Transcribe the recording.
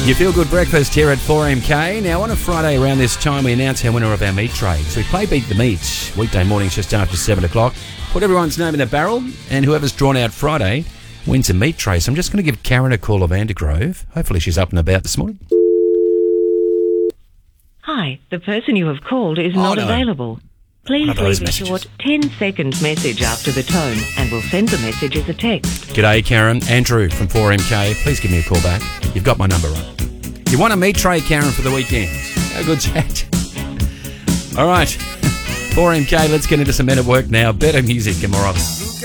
Your Feel Good Breakfast here at 4MK. Now, on a Friday around this time, we announce our winner of our meat trade. So we play Beat the Meat weekday mornings just after 7 o'clock. Put everyone's name in the barrel, and whoever's drawn out Friday wins a meat tray. So I'm just going to give Karen a call of Vandergrove. Hopefully she's up and about this morning. Hi, the person you have called is not available. Please leave a short 10-second message after the tone and we'll send the message as a text. G'day, Karen. Andrew from 4MK. Please give me a call back. You've got my number, right? You want a meat tray, Karen, for the weekend? How good's that? All right. 4MK, let's get into some Men at Work now. Better music and more of it.